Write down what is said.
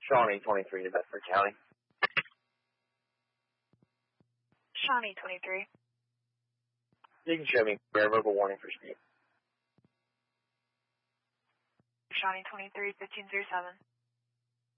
Shawnee 23 to Bedford County. Shawnee 23. You can show me rare verbal warning for speed. Shawnee 23, 1507.